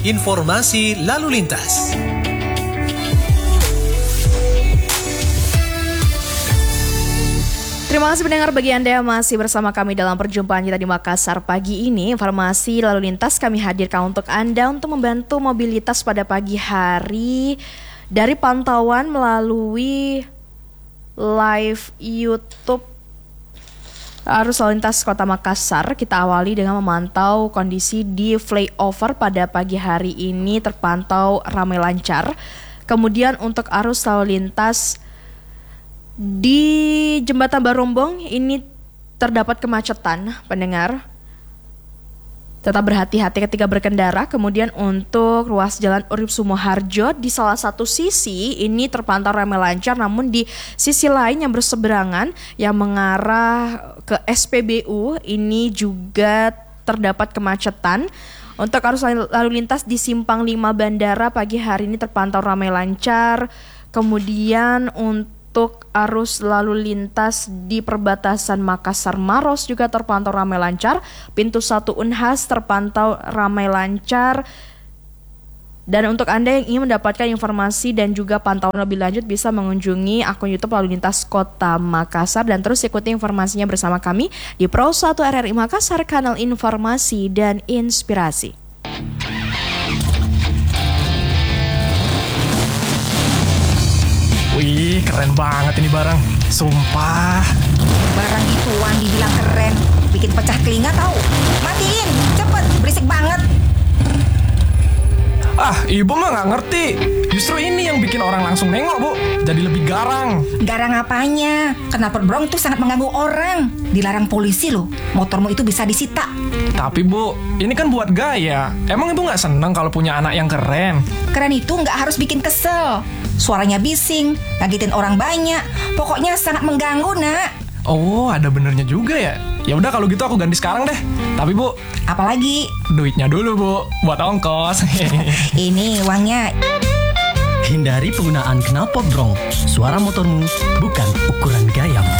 informasi lalu lintas. Terima kasih pendengar, bagi Anda yang masih bersama kami dalam perjumpaan kita di Makassar pagi ini. Informasi lalu lintas kami hadirkan untuk Anda untuk membantu mobilitas pada pagi hari dari pantauan melalui live YouTube arus lalu lintas Kota Makassar. Kita awali dengan memantau kondisi di flyover pada pagi hari ini terpantau ramai lancar. Kemudian untuk arus lalu lintas di Jembatan Barombong ini terdapat kemacetan, pendengar. Tetap berhati-hati ketika berkendara. Kemudian untuk ruas Jalan Urip Sumoharjo di salah satu sisi ini terpantau ramai lancar, namun di sisi lain yang berseberangan yang mengarah ke SPBU ini juga terdapat kemacetan. Untuk arus lalu lintas di Simpang 5 Bandara pagi hari ini terpantau ramai lancar. Kemudian untuk arus lalu lintas di perbatasan Makassar Maros juga terpantau ramai lancar. Pintu 1 Unhas terpantau ramai lancar. Dan untuk Anda yang ingin mendapatkan informasi dan juga pantauan lebih lanjut bisa mengunjungi akun YouTube Lalu Lintas Kota Makassar dan terus ikuti informasinya bersama kami di Pro 1 RRI Makassar, kanal informasi dan inspirasi. Wih, keren banget ini barang. Sumpah. Barang gituan dibilang keren, bikin pecah telinga tahu. Matiin, cepet, berisik banget. Ah, ibu mah nggak ngerti. Justru ini yang bikin orang langsung nengok, Bu. Jadi lebih garang. Garang apanya? Knalpot brong tuh sangat mengganggu orang. Dilarang polisi loh. Motormu itu bisa disita. Tapi Bu, ini kan buat gaya. Emang ibu nggak seneng kalau punya anak yang keren? Keren itu nggak harus bikin kesel. Suaranya bising, ngagetin orang banyak. Pokoknya sangat mengganggu, Nak. Oh, ada benernya juga ya. Ya udah kalau gitu aku ganti sekarang deh. Tapi Bu, Apalagi? duitnya dulu Bu, buat ongkos. Ini uangnya. Hindari penggunaan knalpot brong. Suara motormu bukan ukuran gayamu.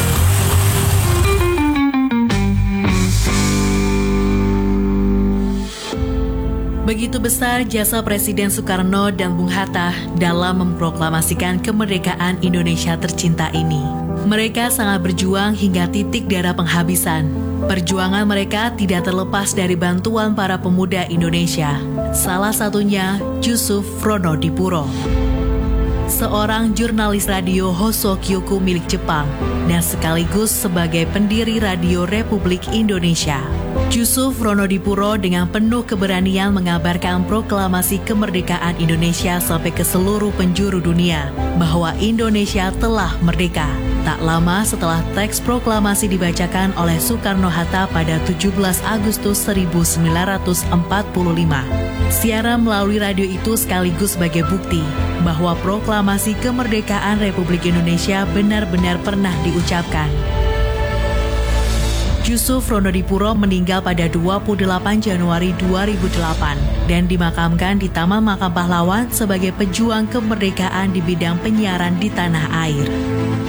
Begitu besar jasa Presiden Soekarno dan Bung Hatta dalam memproklamasikan kemerdekaan Indonesia tercinta ini. Mereka sangat berjuang hingga titik darah penghabisan. Perjuangan mereka tidak terlepas dari bantuan para pemuda Indonesia. Salah satunya Jusuf Pronodipuro, seorang jurnalis radio Hoso Kyoku milik Jepang dan sekaligus sebagai pendiri Radio Republik Indonesia. Jusuf Pronodipuro dengan penuh keberanian mengabarkan proklamasi kemerdekaan Indonesia sampai ke seluruh penjuru dunia bahwa Indonesia telah merdeka. Tak lama setelah teks proklamasi dibacakan oleh Soekarno-Hatta pada 17 Agustus 1945. Siaran melalui radio itu sekaligus sebagai bukti bahwa proklamasi kemerdekaan Republik Indonesia benar-benar pernah diucapkan. Jusuf Pronodipuro meninggal pada 28 Januari 2008 dan dimakamkan di Taman Makam Pahlawan sebagai pejuang kemerdekaan di bidang penyiaran di tanah air.